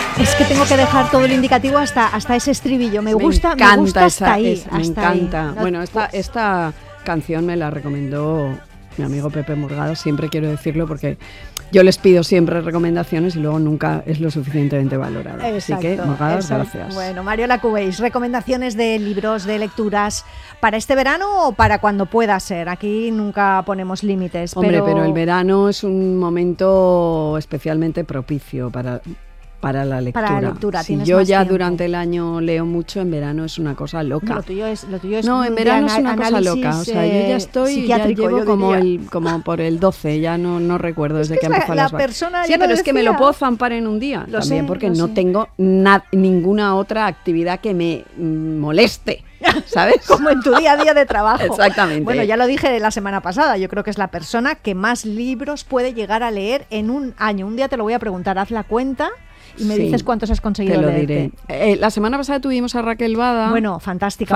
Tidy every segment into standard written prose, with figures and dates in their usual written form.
Es que tengo que dejar todo el indicativo hasta ese estribillo. Me gusta hasta ahí. Me encanta. No, bueno, esta canción me la recomendó mi amigo Pepe Morgado, siempre quiero decirlo porque yo les pido siempre recomendaciones y luego nunca es lo suficientemente valorado. Así que, Morgado, gracias. Bueno, Mariola Cubells, recomendaciones de libros, de lecturas, ¿para este verano o para cuando pueda ser? Aquí nunca ponemos límites. Hombre, pero el verano es un momento especialmente propicio para la lectura. Para la lectura, si yo ya tiempo. Durante el año leo mucho, en verano es una cosa loca. No, lo tuyo es no, en verano es una cosa loca. O sea, yo ya estoy, ya llevo como por el 12, ya no recuerdo desde que empezó las persona. Sí, pero es que me lo puedo zampar en un día. También porque no tengo ninguna otra actividad que me moleste. ¿Sabes? Como en tu día a día de trabajo. Exactamente. Bueno, ya lo dije la semana pasada, yo creo que es la persona que más libros puede llegar a leer en un año. Un día te lo voy a preguntar, haz la cuenta y me dices cuántos has conseguido te lo leerte. Diré. La semana pasada tuvimos a Raquel Bada. Bueno, fantástica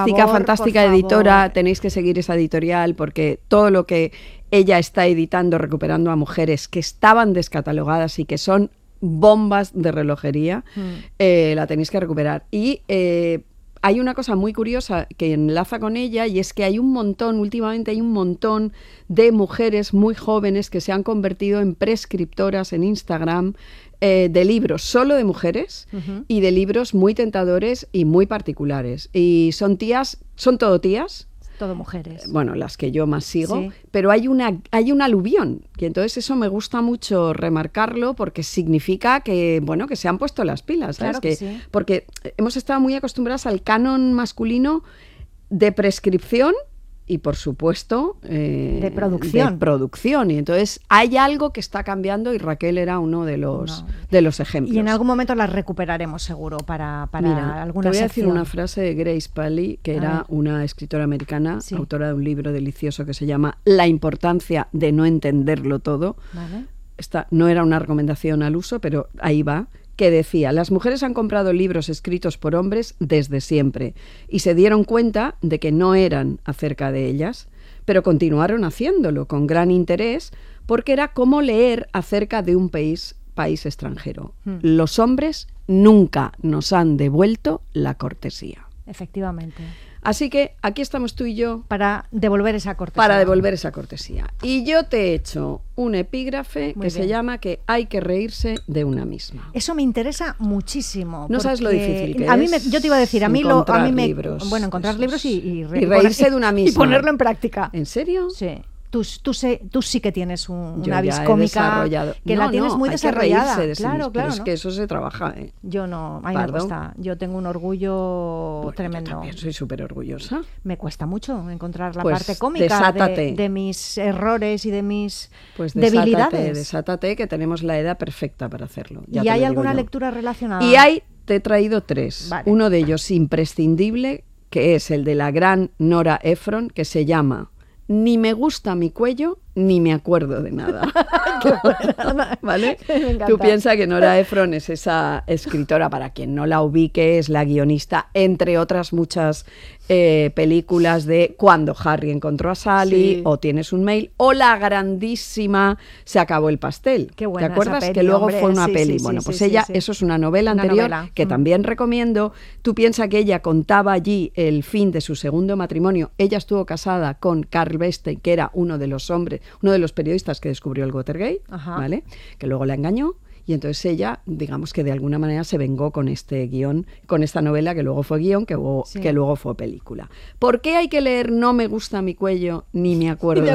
editora. Tenéis que seguir esa editorial porque todo lo que ella está editando, recuperando a mujeres que estaban descatalogadas y que son bombas de relojería, la tenéis que recuperar. Y hay una cosa muy curiosa que enlaza con ella y es que últimamente hay un montón de mujeres muy jóvenes que se han convertido en prescriptoras en Instagram de libros solo de mujeres y de libros muy tentadores y muy particulares. Y son todo tías. Todo mujeres. Bueno, las que yo más sigo, pero hay un aluvión, y entonces eso me gusta mucho remarcarlo porque significa que, bueno, que se han puesto las pilas, ¿sabes? Claro que sí. Porque hemos estado muy acostumbradas al canon masculino de prescripción y, por supuesto, de producción. Y entonces hay algo que está cambiando y Raquel era uno de los ejemplos. Y en algún momento las recuperaremos seguro para Mira, alguna te voy a sección. decir una frase de Grace Paley, que era una escritora americana, autora de un libro delicioso que se llama La importancia de no entenderlo todo. Vale. Esta no era una recomendación al uso, pero ahí va, que decía: las mujeres han comprado libros escritos por hombres desde siempre y se dieron cuenta de que no eran acerca de ellas, pero continuaron haciéndolo con gran interés porque era como leer acerca de un país extranjero. Los hombres nunca nos han devuelto la cortesía. Efectivamente. Así que aquí estamos tú y yo para devolver esa cortesía. Y yo te he hecho un epígrafe que se llama que hay que reírse de una misma. Eso me interesa muchísimo. No sabes lo difícil que es. Yo te iba a decir, encontrar libros y reírse de una misma. Y ponerlo en práctica. ¿En serio? Sí. Tú sí que tienes una vis cómica que la tienes muy desarrollada. Claro, es que eso se trabaja. Yo no, a mí me cuesta. Yo tengo un orgullo tremendo. Yo también soy súper orgullosa. Me cuesta mucho encontrar la parte cómica de mis errores y de mis debilidades. Desátate, que tenemos la edad perfecta para hacerlo. ¿Y hay alguna lectura relacionada? Y te he traído 3. Vale. Uno de ellos imprescindible, que es el de la gran Nora Ephron, que se llama Ni me gusta mi cuello, ni me acuerdo de nada. ¿Vale? Tú piensas que Nora Ephron es esa escritora, para quien no la ubique, es la guionista, entre otras muchas películas de Cuando Harry encontró a Sally, o Tienes un mail, o la grandísima Se acabó el pastel. Qué buena. ¿Te acuerdas? Esa peli, que luego hombre, fue una peli. Bueno, pues ella, eso es una novela anterior que también recomiendo. Tú piensas que ella contaba allí el fin de su segundo matrimonio. Ella estuvo casada con Carl Bernstein, que era uno de los periodistas que descubrió el Watergate, ¿vale? Que luego la engañó. Y entonces ella, digamos que de alguna manera se vengó con este guión, con esta novela que luego fue guión, que luego fue película. ¿Por qué hay que leer No me gusta mi cuello, ni me acuerdo